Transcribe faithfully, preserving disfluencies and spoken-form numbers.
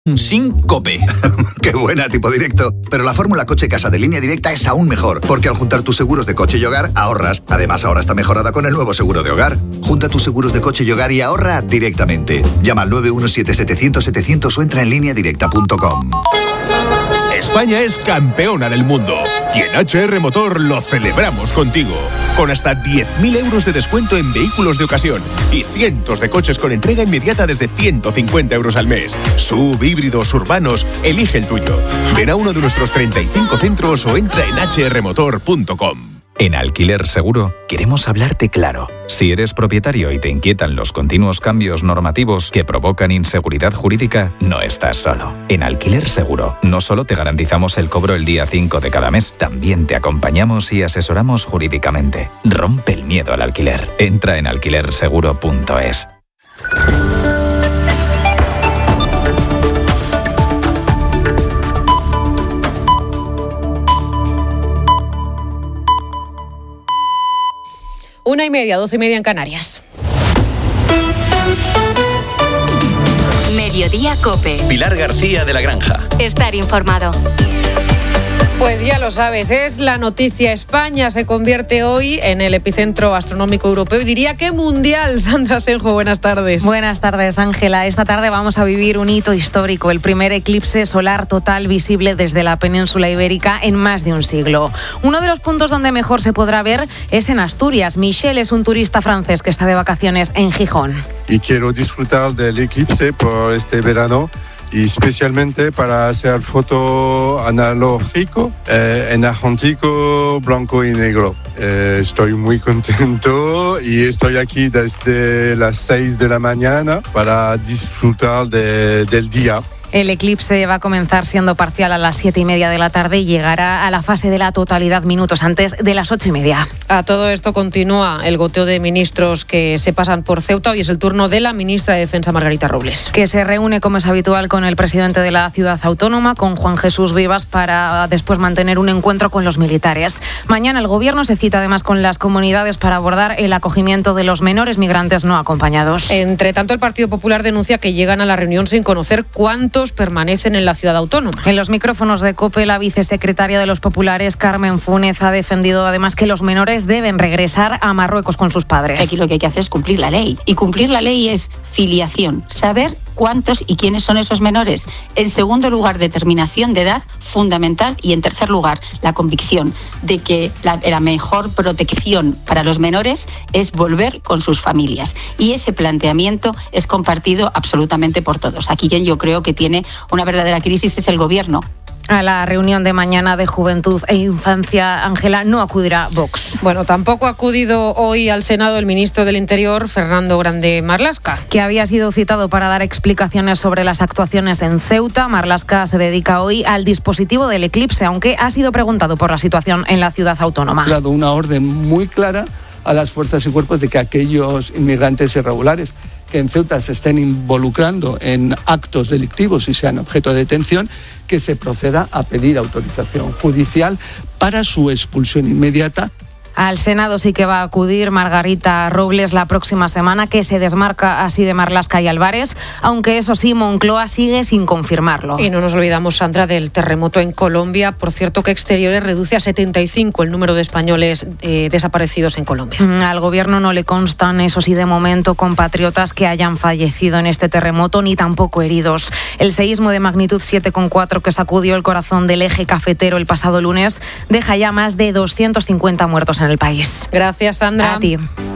Sin COPE. ¡Qué buena, tipo directo! Pero la fórmula coche-casa de Línea Directa es aún mejor, porque al juntar tus seguros de coche y hogar, ahorras. Además, ahora está mejorada con el nuevo seguro de hogar. Junta tus seguros de coche y hogar y ahorra directamente. Llama al nueve uno siete setecientos setecientos o entra en línea directa punto com. España es campeona del mundo y en H R Motor lo celebramos contigo. Con hasta diez mil euros de descuento en vehículos de ocasión y cientos de coches con entrega inmediata desde ciento cincuenta euros al mes. Sub, híbridos, urbanos, elige el tuyo. Ven a uno de nuestros treinta y cinco centros o entra en hache erre motor punto com. En Alquiler Seguro queremos hablarte claro. Si eres propietario y te inquietan los continuos cambios normativos que provocan inseguridad jurídica, no estás solo. En Alquiler Seguro no solo te garantizamos el cobro el día cinco de cada mes, también te acompañamos y asesoramos jurídicamente. Rompe el miedo al alquiler. Entra en alquiler seguro punto es. Una y media, doce y media en Canarias. Mediodía COPE. Pilar García de la Granja. Estar informado. Pues ya lo sabes, es la noticia. España se convierte hoy en el epicentro astronómico europeo y diría que mundial. Sandra Senjo, buenas tardes. Buenas tardes, Ángela. Esta tarde vamos a vivir un hito histórico, el primer eclipse solar total visible desde la península ibérica en más de un siglo. Uno de los puntos donde mejor se podrá ver es en Asturias. Michel es un turista francés que está de vacaciones en Gijón. Y quiero disfrutar del eclipse por este verano, y especialmente para hacer foto analógico eh, en argentino, blanco y negro. Eh, estoy muy contento y estoy aquí desde las seis de la mañana para disfrutar de, del día. El eclipse va a comenzar siendo parcial a las siete y media de la tarde y llegará a la fase de la totalidad minutos antes de las ocho y media. A todo esto continúa el goteo de ministros que se pasan por Ceuta. Hoy es el turno de la ministra de Defensa, Margarita Robles. Que se reúne, como es habitual, con el presidente de la ciudad autónoma, con Juan Jesús Vivas, para después mantener un encuentro con los militares. Mañana el gobierno se cita además con las comunidades para abordar el acogimiento de los menores migrantes no acompañados. Entre tanto, el Partido Popular denuncia que llegan a la reunión sin conocer cuántos permanecen en la ciudad autónoma. En los micrófonos de COPE, la vicesecretaria de los populares, Carmen Funes, ha defendido además que los menores deben regresar a Marruecos con sus padres. Aquí lo que hay que hacer es cumplir la ley. Y cumplir la ley es filiación, saber cuántos y quiénes son esos menores. En segundo lugar, determinación de edad, fundamental. Y en tercer lugar, la convicción de que la, la mejor protección para los menores es volver con sus familias. Y ese planteamiento es compartido absolutamente por todos. Aquí quien yo creo que tiene una verdadera crisis es el gobierno. A la reunión de mañana de Juventud e Infancia, Ángela, no acudirá Vox. Bueno, tampoco ha acudido hoy al Senado el ministro del Interior, Fernando Grande Marlaska, que había sido citado para dar explicaciones sobre las actuaciones en Ceuta. Marlaska se dedica hoy al dispositivo del eclipse, aunque ha sido preguntado por la situación en la ciudad autónoma. Ha dado una orden muy clara a las fuerzas y cuerpos de que aquellos inmigrantes irregulares que en Ceuta se estén involucrando en actos delictivos y sean objeto de detención, que se proceda a pedir autorización judicial para su expulsión inmediata. Al Senado sí que va a acudir Margarita Robles la próxima semana, que se desmarca así de Marlaska y Álvarez, aunque eso sí, Moncloa sigue sin confirmarlo. Y no nos olvidamos, Sandra, del terremoto en Colombia. Por cierto, que Exteriores reduce a setenta y cinco el número de españoles eh, desaparecidos en Colombia. Al gobierno no le constan, eso sí, de momento, compatriotas que hayan fallecido en este terremoto, ni tampoco heridos. El seísmo de magnitud siete coma cuatro que sacudió el corazón del eje cafetero el pasado lunes deja ya más de doscientos cincuenta muertos en el país. Gracias, Sandra. A ti.